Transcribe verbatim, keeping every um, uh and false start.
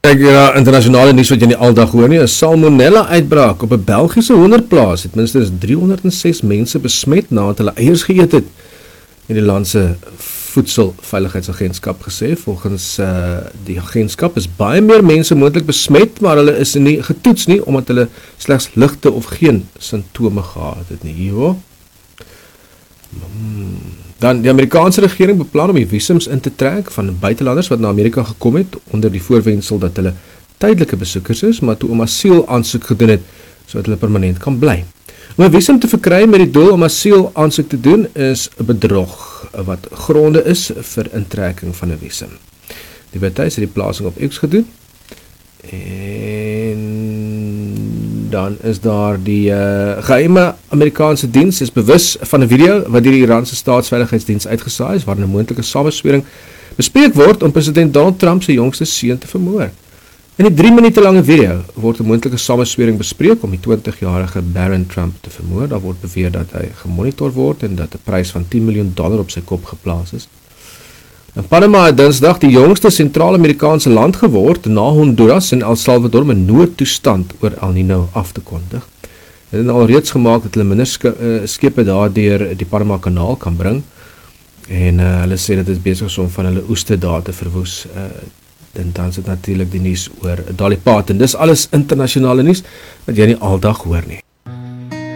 Kijk, ja, internasionale nuus wat jy nie aldag hoor nie, 'n salmonella-uitbraak op 'n Belgiese hoenderplaas het minstens driehonderd en ses mense besmet nadat hulle eiers geëet het. En die land se voedselveiligheidsagentskap gesê, volgens uh, die agentskap is baie meer mense moontlik besmet, maar hulle is nie getoets nie, omdat hulle slegs ligte of geen simptome gehad het nie. Hier. Hmm. Dan die Amerikaanse regering beplan om die visums in te trek van buitelanders wat na Amerika gekom het, onder die voorwendsel dat hulle tydelike besoekers is, maar toe om asiel aansoek gedoen het, sodat hulle permanent kan bly. Om 'n visum te verkry met die doel om asiel aansoek te doen, is 'n bedrog wat gronde is vir intrekking van 'n visum. Die wethuis het die plasing op X gedoen, en dan is daar die uh, geheime Amerikaanse diens is bewus van 'n video wat deur die Iranse staatsveiligheidsdiens uitgesaai is, waarin 'n moontlike sameswering bespreek word om president Donald Trump se jongste seun te vermoor. In die drie minute lange video word 'n moontlike sameswering bespreek om die twintig-jarige Barron Trump te vermoor. Daar word beweer dat hy gemonitor word en dat 'n prys van tien miljoen dollar op sy kop geplaas is. In Panama het Dinsdag die jongste Sentraal-Amerikaanse land geword na Honduras en El Salvador om 'n noodtoestand oor El Nino af te kondig. Dit het al reeds gemaak dat hulle minder skepe daardeur die Panama kanaal kan bring, en uh, hulle sê dat dit besig is om van hulle oeste daar te verwoes. Uh, en dan is dit natuurlik die nuus oor Dolly Parton. Dis alles internasionale nuus wat jy nie aldag hoor nie.